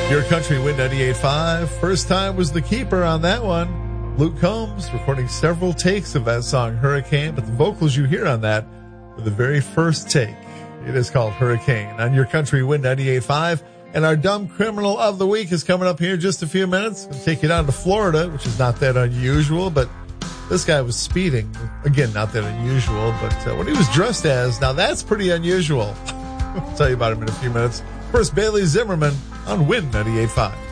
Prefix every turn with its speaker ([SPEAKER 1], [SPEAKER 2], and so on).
[SPEAKER 1] Your Country Win 98.5. First time was the keeper on that one. Luke Combs recording several takes of that song, Hurricane, but the vocals you hear on that were the very first take. It is called Hurricane on Your Country Win 98.5. And our Dumb Criminal of the Week is coming up here in just a few minutes. We'll take you down to Florida, which is not that unusual, but this guy was speeding. Again, not that unusual, but what he was dressed as, now that's pretty unusual. I'll tell you about him in a few minutes. First, Bailey Zimmerman on Win 98.5.